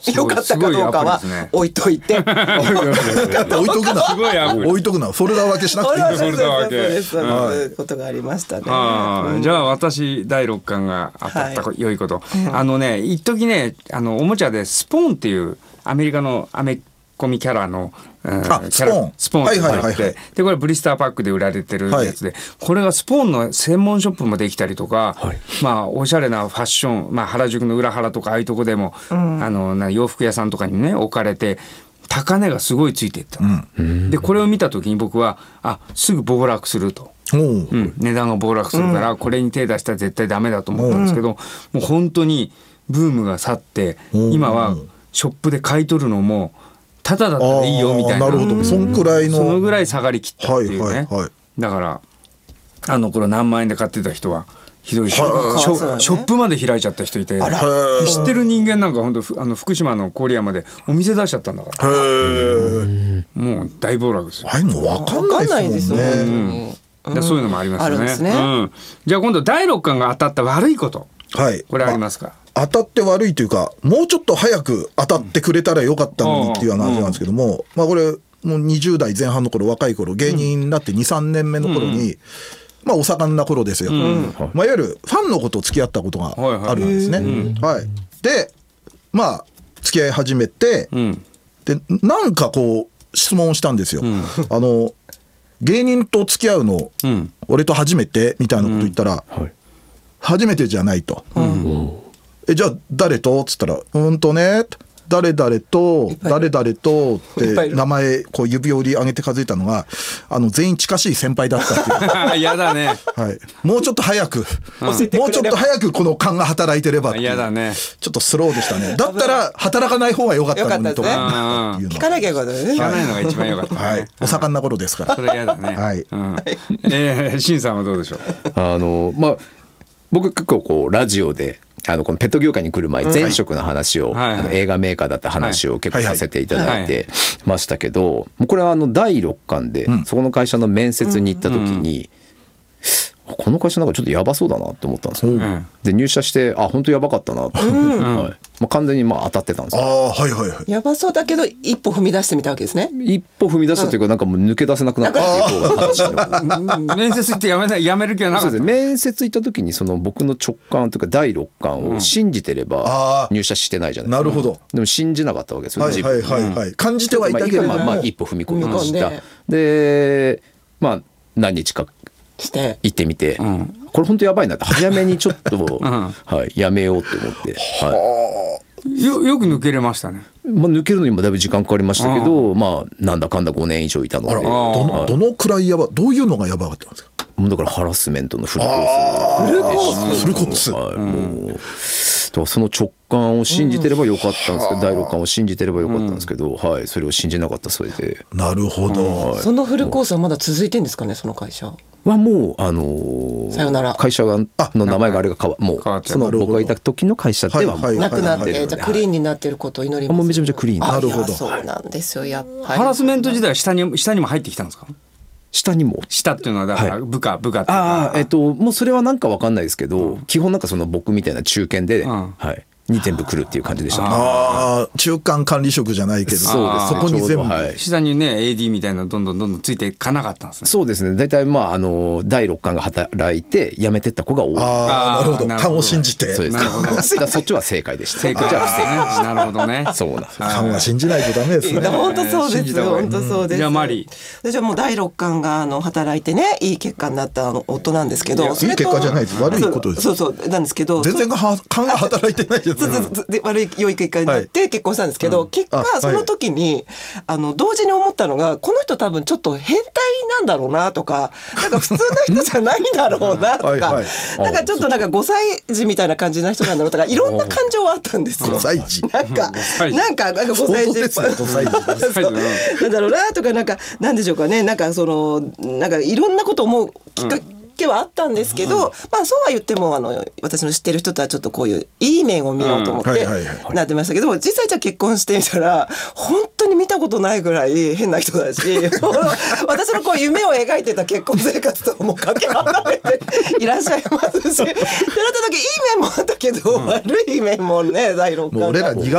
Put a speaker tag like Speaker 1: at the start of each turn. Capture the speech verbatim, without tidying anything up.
Speaker 1: 良かったかどうかは置いといて、置
Speaker 2: いとくな、すごいアプリ、置いとくな、フォルダ分けしなくていい。フォルダ分け、
Speaker 1: そういうことがありましたね。
Speaker 3: あ、じゃあ私だいろっかんが当たった良いこと、あのね一時ねあのおもちゃでスポーンっていうアメリカのアメコミキャラの
Speaker 2: あスポーン
Speaker 3: スポーンって言って、でこれブリスターパックで売られてるやつで、はい、これがスポーンの専門ショップもできたりとか、はい、まあおしゃれなファッション、まあ、原宿の裏原とかああいうとこでも、うん、あのな洋服屋さんとかにね置かれて高値がすごいついていった、うん、でこれを見た時に僕はあすぐ暴落すると、うん、値段が暴落するから、うん、これに手出したら絶対ダメだと思ったんですけど、うん、もう本当にブームが去って、うん、今はショップで買い取るのもただだったらいいよみたいな、
Speaker 2: なるほど、そんくらいの
Speaker 3: そのぐらい下がりきったっていうね、はいはいはい、だからあの頃何万円で買ってた人はひどいし、ショ、ショップまで開いちゃった人いて、知ってる人間なんか本当あの福島の郡山でお店出しちゃったんだから、へもう大暴落ですよ。
Speaker 2: はい、もう分かんないですもんね、
Speaker 3: うん、だそういうのもありますよね、
Speaker 1: あるんですね、
Speaker 3: うん、じゃあ今度だいろっかんが当たった悪いこと、はい、これありますか。
Speaker 2: 当たって悪いというか、もうちょっと早く当たってくれたらよかったのにっていう話なんですけども、うん、まあこれもうにじゅう代前半の頃、若い頃芸人になって にさんねんめの頃に、うん、まあお盛んな頃ですよ、うん、まあ、いわゆるファンの子と付き合ったことがあるんですね、はいはい、はい、でまあ付き合い始めて、うん、でなんかこう質問したんですよ、うん、あの芸人と付き合うの、うん、俺と初めてみたいなこと言ったら、うん、はい、初めてじゃないと、うん、えじゃあ誰とっつったら、うんとね誰々と誰々とって名前こう指折り上げて数えたのがあの全員近しい先輩だったっていう。
Speaker 3: やだね、
Speaker 2: はい、もうちょっと早く、うん、もうちょっと早くこの勘が働いてればっていう。
Speaker 3: やだね、
Speaker 2: ちょっとスローでしたね。だったら働かない方が良かったのにと
Speaker 1: かっていうの聞かなきゃよかったね。
Speaker 3: 聞かないのが一番良かった、ね、
Speaker 2: はい、お盛んな頃ですから。
Speaker 3: それやだね、はい、うん、えー、シンさんはどうでしょう。
Speaker 4: あのまあ僕結構こうラジオであのこのペット業界に来る前、前職の話を、はい、あの映画メーカーだった話を結構させていただいてましたけど、もうこれはあのだいろっかんで、うん、そこの会社の面接に行った時に、うん、この会社なんかちょっとやばそうだなって思ったんですよ、うん、で入社してあ本当やばかったなと、うんはい、まあ、完全にまあ当たってたんですよ。
Speaker 2: あ、はいはいはい、
Speaker 1: やばそうだけど一歩踏み出してみたわけですね。
Speaker 4: 一歩踏み出したというか、なんかもう抜け出せなくなったっていう話の
Speaker 3: 面接行ってやめない、やめる気はなかった。
Speaker 4: そうですね、面接行った時にその僕の直感というかだいろっかんを信じてれば入社してないじゃないですか、うん、なるほど。でも信じなかったわけですよ、
Speaker 2: はいはいはいはい、感じてはいたけど、
Speaker 4: まあ、まあ一歩踏み込みました。でまあ何日かして行ってみて、うん、これ本当やばいなって早めにちょっと、うん、はい、やめようと思って、はい、
Speaker 3: よ, よく抜けれましたね。
Speaker 4: まあ、抜けるのにもだいぶ時間かかりましたけど、まあなんだかんだごねん以上いたので。ど
Speaker 2: の、どのくらいやば、どういうのがやばかったんですか。
Speaker 4: もうだからハラスメントのフルコース、
Speaker 2: フルコース、フルコース、はい、もう
Speaker 4: だからその直感を信じてればよかったんですけど、だいろっかんを信じてればよかったんですけど、はい、それを信じなかったそれで。
Speaker 2: なるほど、
Speaker 1: はい、そのフルコースはまだ続いてんですかね、その会社
Speaker 4: は。もうあのー、さよなら、会社がの名前があれが変わもうその僕がいた時の会社では
Speaker 1: なくなって、じゃあクリーンになってることを祈ります。
Speaker 4: もうめちゃめちゃクリーン。
Speaker 2: なるほど。
Speaker 1: そうなんですよ、やっぱり。
Speaker 3: ハラスメント時代は下に下にも入ってきたんですか。
Speaker 4: 下にも
Speaker 3: 下っていうのはだから部下、はい、部下っていうか、
Speaker 4: ああ、えっともうそれはなんかわかんないですけど、うん、基本なんかその僕みたいな中堅で、うん、はい、に全部来るっていう感じでした、ね、
Speaker 2: ああ、中間管理職じゃないけど、
Speaker 4: そうです、
Speaker 2: そこに全部、
Speaker 3: はい、下にね エーディー みたいなどんどんどんどんついていかなかったんですね。
Speaker 4: そうですね、大体まああのだいろっかんが働いて辞めてった子が多い。
Speaker 2: ああ、なるほど、勘を信じて。
Speaker 4: そうです、だそっちは正解でした。
Speaker 3: 正解じゃ不正解。なるほどね。
Speaker 4: そうなんです。
Speaker 2: 勘は信じないとダメですね。
Speaker 1: 本当そうですよ、本当そうです。
Speaker 3: じゃあマリ
Speaker 1: ー、じゃあもうだいろっかんがあの働いてね、いい結果になったあの夫なんですけど、いい
Speaker 2: 結果じゃないです、悪いことです。
Speaker 1: そうそうなんですけど、
Speaker 2: 全然勘が働いてないじゃないですか。
Speaker 1: 悪い良い結果になって結婚したんですけど、はい、結果その時に、はい、あの同時に思ったのが、この人多分ちょっと変態なんだろうなとか、なんか普通の人じゃないんだろうなとかはい、はい、なんかちょっとなんかごさい児みたいな感じな人なんだろうとか、いろんな感情はあったんですよ。
Speaker 2: ごさい児
Speaker 1: なんかなんかなんかごさい児なんだろうなとか、なんかなんでしょうかね、なんかそのなんかいろんなこと思うきっかけ、うんはあったんですけど、うん、まあそうは言ってもあの私の知ってる人とはちょっとこういういい面を見ようと思ってなってましたけど、実際じゃあ結婚してみたら本当に見たことないぐらい変な人だし私のこう夢を描いてた結婚生活ともうかけ離れていらっしゃいますし、でなった時いい面もあったけど、うん、悪い面もねだいろっかん。
Speaker 2: もう俺ら苦